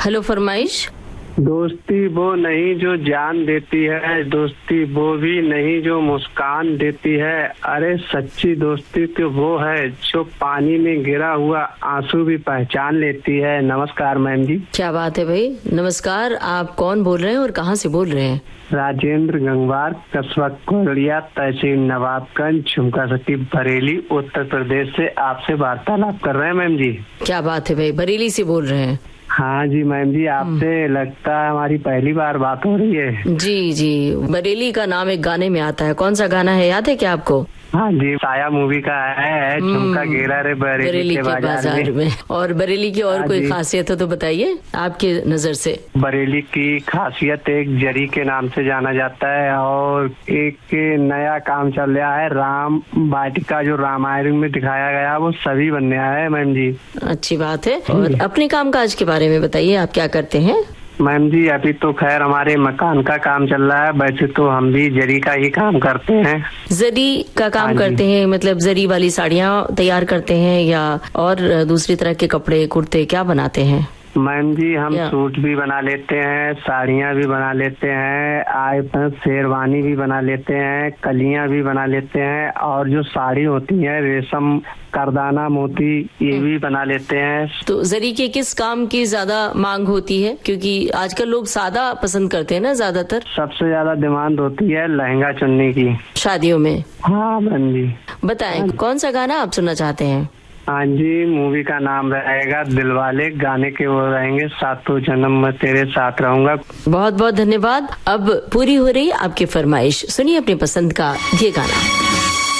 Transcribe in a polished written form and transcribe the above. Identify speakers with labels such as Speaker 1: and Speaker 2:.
Speaker 1: Hello, फरमाइश।
Speaker 2: दोस्ती वो नहीं जो जान देती है, दोस्ती वो भी नहीं जो मुस्कान देती है। अरे सच्ची दोस्ती तो वो है जो पानी में गिरा हुआ आंसू भी पहचान लेती है। नमस्कार मैम जी।
Speaker 1: क्या बात है भाई, नमस्कार। आप कौन बोल रहे हैं और कहाँ से बोल रहे हैं?
Speaker 2: राजेंद्र गंगवार, कस्बा कोरिया, तहसील नवाबगंज, झुमका सटी, बरेली, उत्तर प्रदेश से आपसे वार्तालाप कर रहे हैं मैम जी।
Speaker 1: क्या बात है भाई, बरेली से बोल रहे हैं?
Speaker 2: हाँ जी मैम जी, आपसे लगता है हमारी पहली बार बात हो रही है।
Speaker 1: जी जी, बरेली का नाम एक गाने में आता है। कौन सा गाना है, याद है क्या आपको?
Speaker 2: हाँ जी, साया मूवी का है, झुमका गिरा रे बरेली के बाजार में।
Speaker 1: और बरेली की और कोई खासियत हो तो बताइए आपके नजर से।
Speaker 2: बरेली की खासियत एक जरी के नाम से जाना जाता है और एक नया काम चल रहा है, राम वाटिका, जो रामायण में दिखाया गया वो सभी बनने आया है मैम जी।
Speaker 1: अच्छी बात है। और अपने काम काज के बारे में बताइए, आप क्या करते हैं?
Speaker 2: मैम जी अभी तो खैर हमारे मकान का काम चल रहा है, वैसे तो हम भी जरी का ही काम करते हैं।
Speaker 1: जरी का काम करते हैं मतलब जरी वाली साड़ियाँ तैयार करते हैं या और दूसरी तरह के कपड़े, कुर्ते क्या बनाते हैं?
Speaker 2: मैम जी हम सूट भी बना लेते हैं, साड़ियाँ भी बना लेते हैं, शेरवानी भी बना लेते हैं, कलियाँ भी बना लेते हैं, और जो साड़ी होती है रेशम, करदाना, मोती, ये भी बना लेते हैं।
Speaker 1: तो जरी के किस काम की ज्यादा मांग होती है? क्योंकि आजकल लोग सादा पसंद करते हैं ना ज्यादातर।
Speaker 2: सबसे ज्यादा डिमांड होती है लहंगा चुन्नी की शादियों
Speaker 1: में।
Speaker 2: हाँ मैम जी।
Speaker 1: बताएं कौन सा गाना आप सुनना चाहते हैं?
Speaker 2: हाँ जी, मूवी का नाम रहेगा दिलवाले, गाने के वो रहेंगे सातों जन्म मैं तेरे साथ रहूंगा।
Speaker 1: बहुत बहुत धन्यवाद। अब पूरी हो रही आपकी फरमाइश, सुनिए अपनी पसंद का ये गाना।